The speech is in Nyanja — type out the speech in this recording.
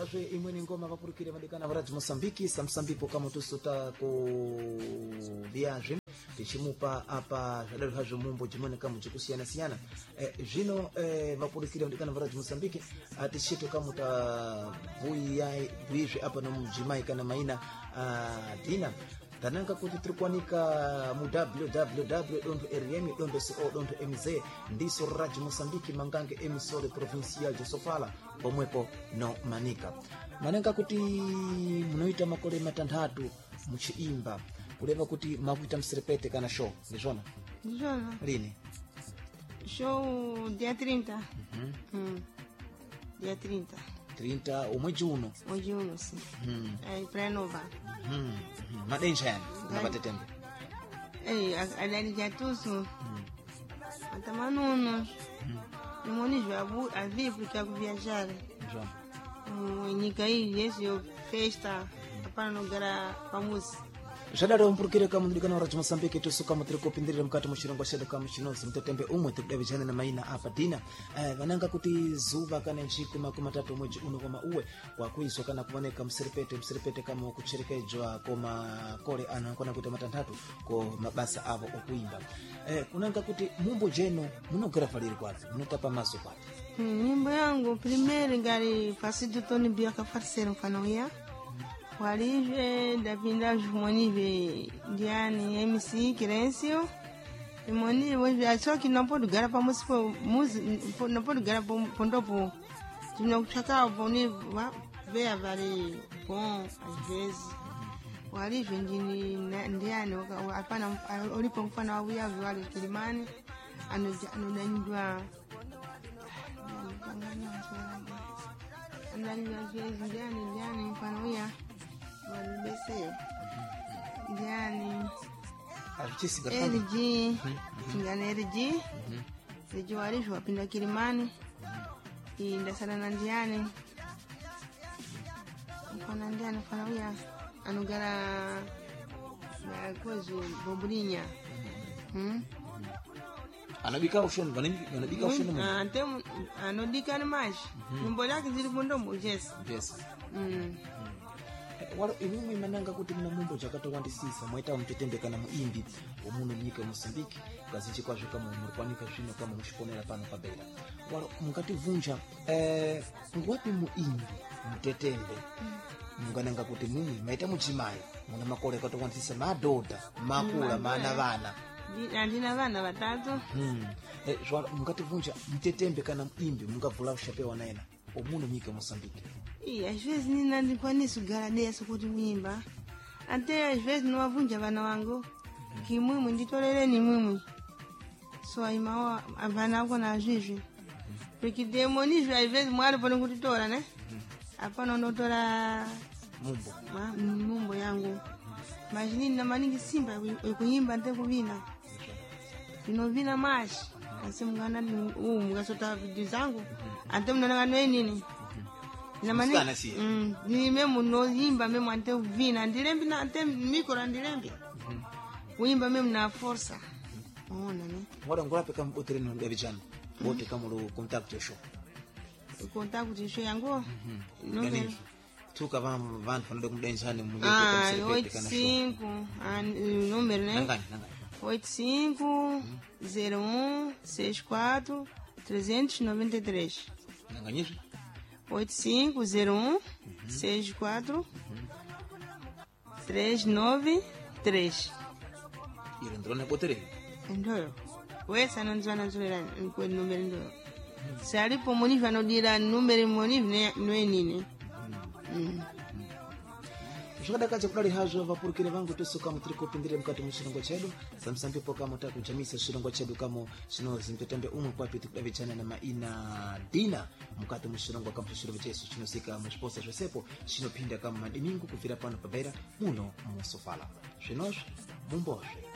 zve imweni ngoma vapurukire madekana varaji Mosambiki samsambipo kama tusuta ko viaje tichimupa apa zvadaro hazvo mumbo chimone kama chikusiyana siyana zvino vapurukire madekana varaji Mosambiki tichito kama ta buizve apa nomujimai kana maina dina tananga kuti trikwanika mu www.rm.co.mz ndiso Radio Mosambiki mangange emisore provincial de Sofala pomwepo no manika mananga kuti munoita makole matandatu muchiimba kuleva kuti makuita msirepete kana show ndizvona lini show dia 30 dia 30 umwezi uno sim para nova madenja yani nabatetembe adali jatusu atamanuno nimoni jwabu avi porque viajar nikai yeso festa para no gara famoso zvadaro mpurukire kama ndikana Radio Mosambiki tusuka mutriko pindirira mukati muchirongo chedu kama chinozi mtetembe umwe tikudavijana na maina apa dina vananga kuti zuva kana nchiku makumi matatu mwezi uno koma uwe wakuizwa kana kuoneka msiripete kama kucherekedzwa koma kole anakona kuita matandatu ko mabasa avo okuimba kunanga kuti mumbo jeno munogera faliri kwati munotapa maso kwati nyimbo yangu primeiro ngari fasido toni bia ka farseiro fanoia Walije dapinda jumonive diani MC Crencio imoni wewe achoki não pode gara para música não pode gara pondopo tuna kuchaka boni vea vale bom às vezes walije ndini ndiani hapana ulipo mfano wa wale Kilimani anodanywa ndiani mfano ya walibese ndiani LG ndiani LG walisho wapinda Kilimani inda sana na ndiani mfano ndiani mfano ya anugara na kwezo bobulinya anabika ushoni anabika ushoni antem anodika ni maji nyimbo yake zili bondomo yes walo imwe mananga kuti mna mumbo chakatowandisisa mwaita mtetembe kana muimbi omuno nyika Mosambiki kazichi kwazvo kama murikwanika zvino kama mushiponera pano pabera walo mungativunja ngwapi muimbi mtetembe mungananga kuti mumwe maita muchimai muna makole katowandisisa madhodha makula mana vana andina vana vatatu zwalo mungativunja mtetembe kana muimbi mungavula ushapewa naena omuno nyika Mosambiki às vezes nina ndikwanisa kugara desa kuti muimba até às vezes niwavunja vana wangu kimwimwi nditoleleni mwimwi so aimawa vana wako na azvizvi porque demonizvo às vezes mwari pone kutitora ne apana unotora mumbo yangu mas nini namaningi simba ekuimba ntekuvina inovina mashi asi mungana mungasota video zangu ante mnananganoe nini ni memo no yimba memo ante vina ndilembi na ante mikora ndilembi uimba memo na força ona ne ngora ngora peka mbotere no ndavijana bote kama lo contact show yango no ne tuka van fanado kumdensani muje kwa 85 número né 85 01 64 393 nanganyizo 8501 64 393 ile ndrona botere ndio wewe sana nzwana nzulera kwa numero ndio salipo moniva nodira numero moniva noe nini Shikadakache kudali hazvo vapurukire vangu tusuka mutriko pindire mukati muchirongo chedu samsambipo kama takuchamisa chirongo chedu kama chinozi mtetembe umwe kwapi tikudavijana na maina dina mukati muchirongo kama chirongo chesu chinosika musposa zvesepo chinopinda kama madimingu kufira pano pabera muno musofala zvinozvo mumbozve